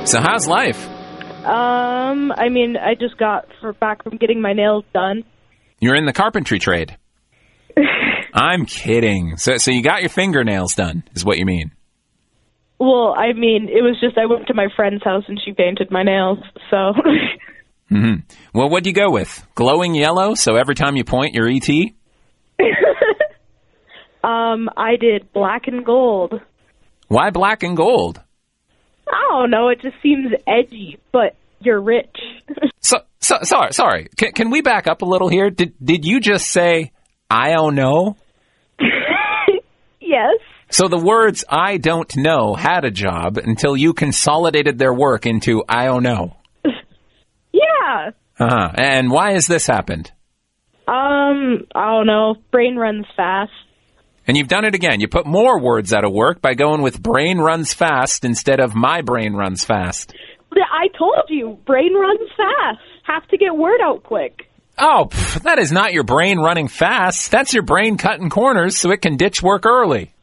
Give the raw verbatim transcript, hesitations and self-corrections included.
So how's life? Um, I mean, I just got for back from getting my nails done. You're in the carpentry trade. I'm kidding. So, so you got your fingernails done, is what you mean? Well, I mean, it was just I went to my friend's house and she painted my nails, so... Mm-hmm. Well, what'd you go with? Glowing yellow, so every time you point, you're E T? um, I did black and gold. Why black and gold? I don't know, it just seems edgy, but you're rich. so, so, sorry, sorry. Can, can we back up a little here? Did did you just say, I don't know? Yes. So the words I don't know had a job until you consolidated their work into I don't know. Yeah. Uh-huh. And why has this happened? Um, I don't know. Brain runs fast. And you've done it again. You put more words out of work by going with brain runs fast instead of my brain runs fast. I told you, brain runs fast. Have to get word out quick. Oh, pff, that is not your brain running fast. That's your brain cutting corners so it can ditch work early.